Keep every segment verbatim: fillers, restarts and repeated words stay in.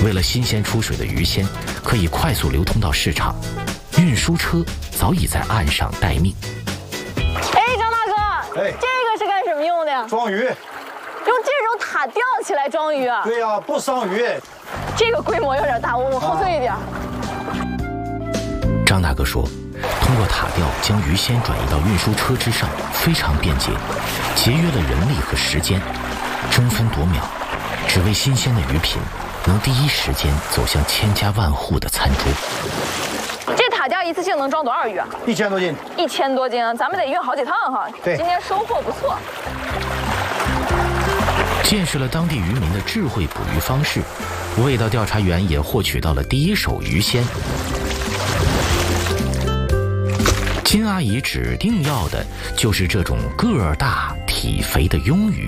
为了新鲜出水的鱼鲜可以快速流通到市场，运输车早已在岸上待命。 哎，张大哥，哎，这个是干什么用的呀？ 装鱼。 用这种塔吊起来装鱼啊？ 对呀、啊，不伤鱼。 这个规模有点大，我们后退一点。啊、 张大哥说，通过塔吊将鱼鲜转移到运输车之上，非常便捷，节约了人力和时间，争分夺秒，只为新鲜的鱼品能第一时间走向千家万户的餐桌。 这塔吊一次性能装多少鱼啊？ 一千多斤。一千多斤啊，咱们得运好几趟哈。 对， 今天收获不错。 见识了当地渔民的智慧捕鱼方式，味道调查员也获取到了第一手鱼鲜。金阿姨指定要的就是这种个儿大体肥的鳙鱼。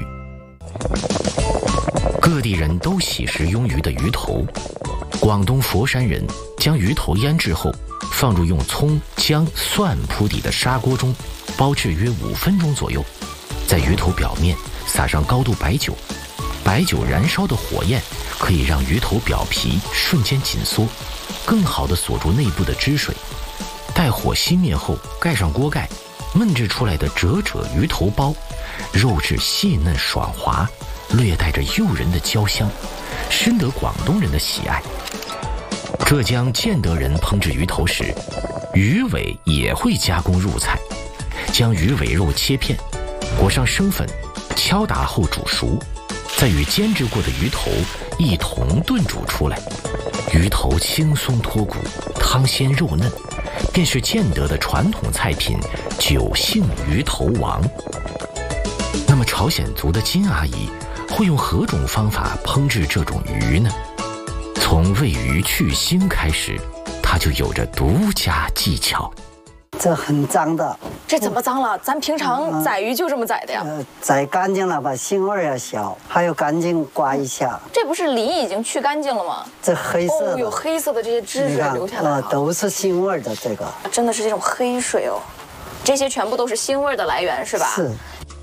各地人都喜食鳙鱼的鱼头，广东佛山人将鱼头腌制后放入用葱、姜、蒜铺底的砂锅中，煲制约五分钟左右，在鱼头表面撒上高度白酒，白酒燃烧的火焰可以让鱼头表皮瞬间紧缩，更好地锁住内部的汁水。待火熄灭后，盖上锅盖，焖制出来的折褶鱼头包，肉质细嫩爽滑，略带着诱人的焦香，深得广东人的喜爱。浙江建德人烹制鱼头时，鱼尾也会加工入菜，将鱼尾肉切片，裹上生粉，敲打后煮熟，再与煎制过的鱼头一同炖煮出来。鱼头轻松脱骨，汤鲜肉嫩，便是建德的传统菜品九姓鱼头王。那么朝鲜族的金阿姨会用何种方法烹制这种鱼呢？从喂鱼去腥开始，她就有着独家技巧。 这很脏的， 这怎么脏了？咱平常宰鱼就这么宰的呀？ 呃，宰干净了，把腥味要消，还有赶紧刮一下。 这不是鳞已经去干净了吗？ 这黑色的， 哦，有黑色的这些汁水流下来啊、呃，都是腥味的。这个真的是这种黑水哦，这些全部都是腥味的来源，是吧？ 是。